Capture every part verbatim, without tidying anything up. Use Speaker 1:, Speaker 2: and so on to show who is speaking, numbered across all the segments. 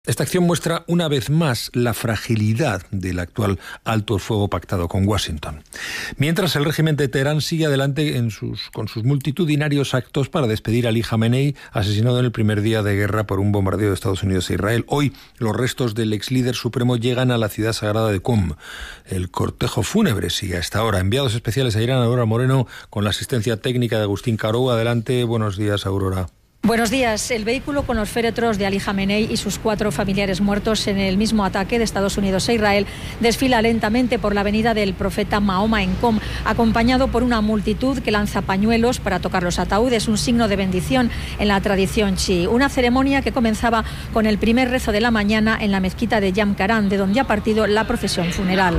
Speaker 1: Esta acción muestra una vez más la fragilidad del actual alto el fuego pactado con Washington. Mientras el régimen de Teherán sigue adelante en sus, con sus multitudinarios actos para despedir a Ali Jamenei, asesinado en el primer día de guerra por un bombardeo de Estados Unidos e Israel. Hoy los restos del ex líder supremo llegan a la ciudad sagrada de Qom. El cortejo fúnebre sigue a esta hora. Enviados especiales a Irán, Aurora Moreno, con la asistencia técnica de Agustín Carou. Adelante, buenos días, Aurora.
Speaker 2: Buenos días. El vehículo con los féretros de Ali Jamenei y sus cuatro familiares muertos en el mismo ataque de Estados Unidos e Israel desfila lentamente por la avenida del profeta Mahoma en Qom, acompañado por una multitud que lanza pañuelos para tocar los ataúdes, un signo de bendición en la tradición chií. Una ceremonia que comenzaba con el primer rezo de la mañana en la mezquita de Yam-Karan, de donde ha partido la procesión funeral.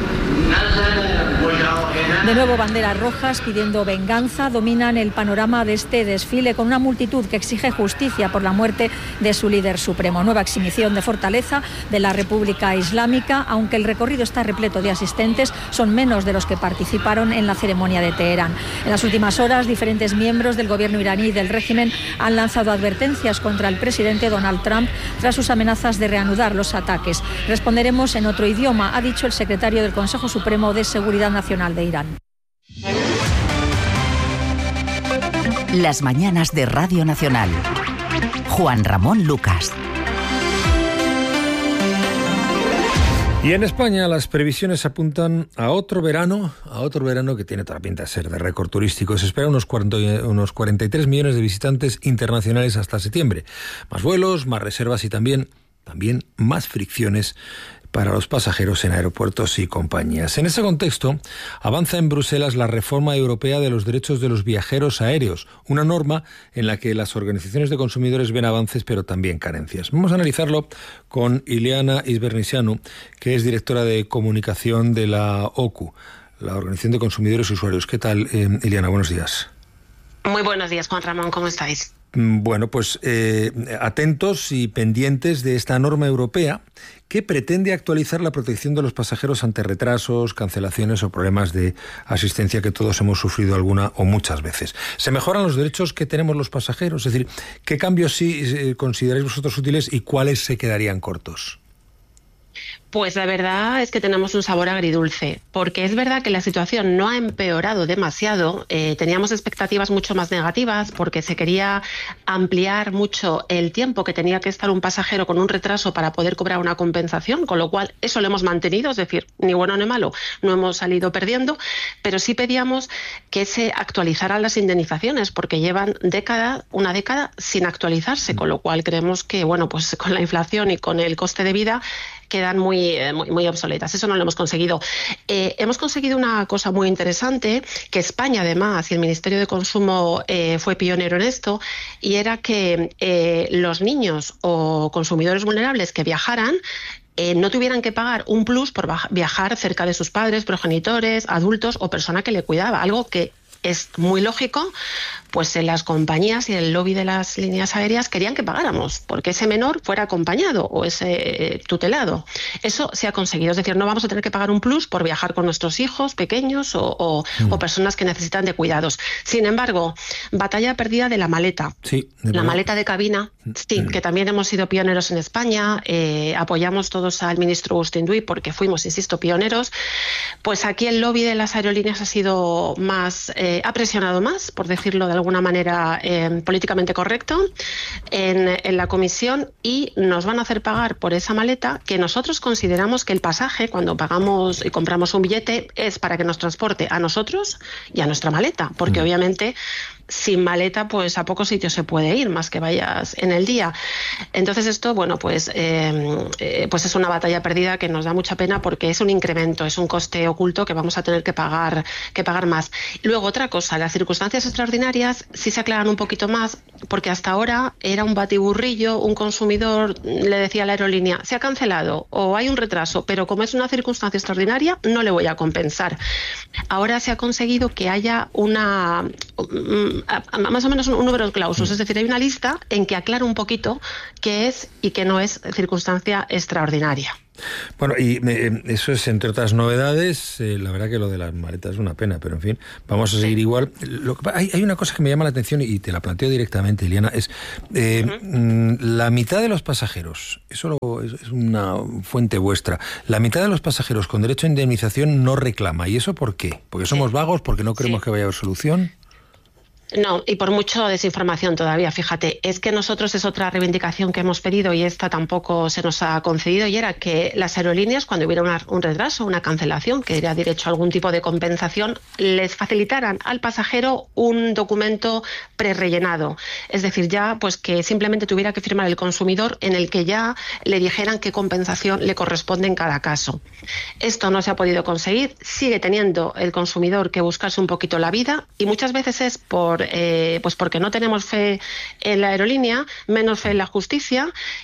Speaker 2: De nuevo, banderas rojas pidiendo venganza dominan el panorama de este desfile, con una multitud que exige justicia por la muerte de su líder supremo. Nueva exhibición de fortaleza de la República Islámica, aunque el recorrido está repleto de asistentes, son menos de los que participaron en la ceremonia de Teherán. En las últimas horas, diferentes miembros del gobierno iraní y del régimen han lanzado advertencias contra el presidente Donald Trump tras sus amenazas de reanudar los ataques. Responderemos en otro idioma, ha dicho el secretario del Consejo Supremo de Seguridad Nacional de Irán.
Speaker 3: Las mañanas de Radio Nacional. Juan Ramón Lucas.
Speaker 1: Y en España las previsiones apuntan a otro verano, a otro verano que tiene toda la pinta de ser de récord turístico. Se espera unos, cuarenta, unos cuarenta y tres millones de visitantes internacionales hasta septiembre. Más vuelos, más reservas y también, también más fricciones para los pasajeros en aeropuertos y compañías. En ese contexto, avanza en Bruselas la reforma europea de los derechos de los viajeros aéreos, una norma en la que las organizaciones de consumidores ven avances pero también carencias. Vamos a analizarlo con Ileana Izbernisianu, que es directora de comunicación de la O C U, la Organización de Consumidores y Usuarios. ¿Qué tal, eh, Ileana? Buenos días.
Speaker 4: Muy buenos días, Juan Ramón, ¿cómo estáis?
Speaker 1: Bueno, pues eh, atentos y pendientes de esta norma europea que pretende actualizar la protección de los pasajeros ante retrasos, cancelaciones o problemas de asistencia que todos hemos sufrido alguna o muchas veces. ¿Se mejoran los derechos que tenemos los pasajeros? Es decir, ¿qué cambios sí eh, consideráis vosotros útiles y cuáles se quedarían cortos?
Speaker 4: Pues la verdad es que tenemos un sabor agridulce, porque es verdad que la situación no ha empeorado demasiado. Eh, teníamos expectativas mucho más negativas porque se quería ampliar mucho el tiempo que tenía que estar un pasajero con un retraso para poder cobrar una compensación, con lo cual eso lo hemos mantenido, es decir, ni bueno ni malo, no hemos salido perdiendo, pero sí pedíamos que se actualizaran las indemnizaciones porque llevan década, una década sin actualizarse, con lo cual creemos que, bueno, pues con la inflación y con el coste de vida quedan muy, muy, muy obsoletas. Eso no lo hemos conseguido. Eh, hemos conseguido una cosa muy interesante, que España además y el Ministerio de Consumo eh, fue pionero en esto, y era que eh, los niños o consumidores vulnerables que viajaran Eh, no tuvieran que pagar un plus por viajar cerca de sus padres, progenitores, adultos o persona que le cuidaba, algo que es muy lógico, pues en las compañías y el lobby de las líneas aéreas querían que pagáramos, porque ese menor fuera acompañado o ese tutelado. Eso se ha conseguido, es decir, no vamos a tener que pagar un plus por viajar con nuestros hijos pequeños o, o, mm. o personas que necesitan de cuidados. Sin embargo, batalla perdida de la maleta.
Speaker 1: Sí,
Speaker 4: de la maleta de cabina, sí, mm. que también hemos sido pioneros en España, eh, apoyamos todos al ministro Agustín Duy porque fuimos, insisto, pioneros. Pues aquí el lobby de las aerolíneas ha sido más... Eh, Eh, ha presionado más, por decirlo de alguna manera eh, políticamente correcto, en, en la comisión, y nos van a hacer pagar por esa maleta que nosotros consideramos que el pasaje, cuando pagamos y compramos un billete, es para que nos transporte a nosotros y a nuestra maleta, porque mm. obviamente sin maleta pues a pocos sitios se puede ir, más que vayas en el día. Entonces esto, bueno, pues, eh, eh, pues es una batalla perdida que nos da mucha pena porque es un incremento, es un coste oculto que vamos a tener que pagar, que pagar más. Luego, otra cosa, las circunstancias extraordinarias sí se aclaran un poquito más, porque hasta ahora era un batiburrillo, un consumidor le decía a la aerolínea, se ha cancelado o hay un retraso, pero como es una circunstancia extraordinaria, no le voy a compensar. Ahora se ha conseguido que haya una... a, a, más o menos un, un número clausus, es decir, hay una lista en que aclara un poquito qué es y qué no es circunstancia extraordinaria.
Speaker 1: Bueno, y eh, eso es, entre otras novedades, eh, la verdad que lo de las maletas es una pena, pero en fin, vamos a seguir sí. igual. Lo que, hay, hay una cosa que me llama la atención y te la planteo directamente, Ileana, es eh, uh-huh. la mitad de los pasajeros, eso lo, es, es una fuente vuestra, la mitad de los pasajeros con derecho a indemnización no reclama. ¿Y eso por qué? ¿Porque somos sí. vagos? ¿Porque no creemos sí. que vaya a haber solución?
Speaker 4: No, y por mucho desinformación todavía, fíjate, es que nosotros es otra reivindicación que hemos pedido y esta tampoco se nos ha concedido, y era que las aerolíneas, cuando hubiera una, un retraso, una cancelación, que diera derecho a algún tipo de compensación, les facilitaran al pasajero un documento prerellenado. Es decir, ya pues que simplemente tuviera que firmar el consumidor, en el que ya le dijeran qué compensación le corresponde en cada caso. Esto no se ha podido conseguir, sigue teniendo el consumidor que buscarse un poquito la vida, y muchas veces es por Eh, pues porque no tenemos fe en la aerolínea, menos fe en la justicia,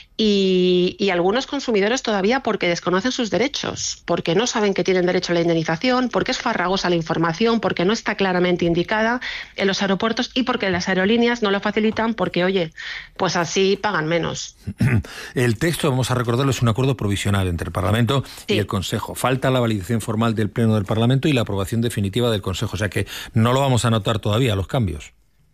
Speaker 4: y, y algunos consumidores todavía porque desconocen sus derechos, porque no saben que tienen derecho a la indemnización, porque es farragosa la información, porque no está claramente indicada en los aeropuertos y porque las aerolíneas no lo facilitan porque, oye, pues así pagan menos.
Speaker 1: El texto, vamos a recordarlo, es un acuerdo provisional entre el Parlamento sí. y el Consejo. Falta la validación formal del Pleno del Parlamento y la aprobación definitiva del Consejo, o sea que no lo vamos a notar todavía, los cambios.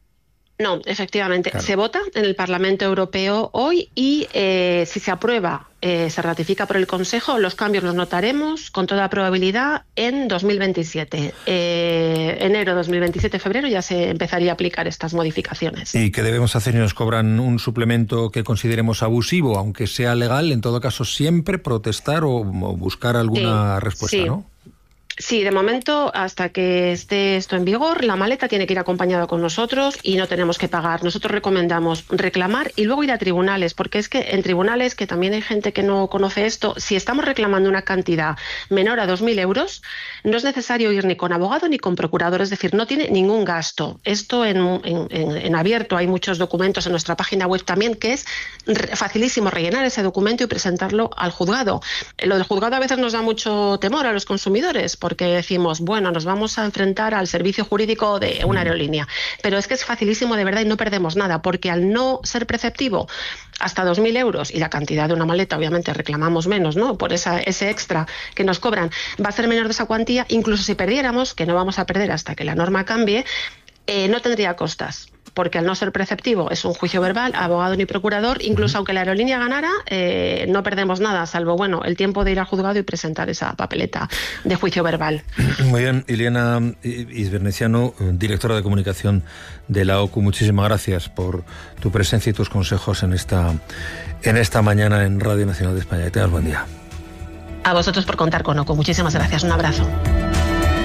Speaker 4: No, efectivamente.
Speaker 1: Claro.
Speaker 4: Se vota en el Parlamento Europeo hoy y eh, si se aprueba, eh, se ratifica por el Consejo, los cambios los notaremos con toda probabilidad en dos mil veintisiete. Eh, enero dos mil veintisiete, febrero, ya se empezaría a aplicar estas modificaciones.
Speaker 1: ¿Y qué debemos hacer si nos cobran un suplemento que consideremos abusivo, aunque sea legal? En todo caso, siempre protestar o, o buscar alguna sí, respuesta,
Speaker 4: sí.
Speaker 1: ¿no?
Speaker 4: Sí, de momento, hasta que esté esto en vigor, la maleta tiene que ir acompañada con nosotros y no tenemos que pagar. Nosotros recomendamos reclamar y luego ir a tribunales, porque es que en tribunales, que también hay gente que no conoce esto, si estamos reclamando una cantidad menor a dos mil euros, no es necesario ir ni con abogado ni con procurador, es decir, no tiene ningún gasto. Esto en, en, en abierto, hay muchos documentos en nuestra página web también, que es facilísimo rellenar ese documento y presentarlo al juzgado. Lo del juzgado a veces nos da mucho temor a los consumidores, porque decimos, bueno, nos vamos a enfrentar al servicio jurídico de una aerolínea. Pero es que es facilísimo de verdad y no perdemos nada, porque al no ser preceptivo hasta dos mil euros y la cantidad de una maleta, obviamente reclamamos menos, ¿no? Por esa, ese extra que nos cobran, va a ser menor de esa cuantía, incluso si perdiéramos, que no vamos a perder hasta que la norma cambie, eh, no tendría costas. Porque al no ser preceptivo es un juicio verbal, abogado ni procurador, incluso aunque la aerolínea ganara, eh, no perdemos nada, salvo bueno el tiempo de ir al juzgado y presentar esa papeleta de juicio verbal.
Speaker 1: Muy bien, Ileana Izberneciano, directora de comunicación de la O C U, muchísimas gracias por tu presencia y tus consejos en esta, en esta mañana en Radio Nacional de España. Que tengas buen día.
Speaker 4: A vosotros por contar con O C U, muchísimas gracias, un abrazo.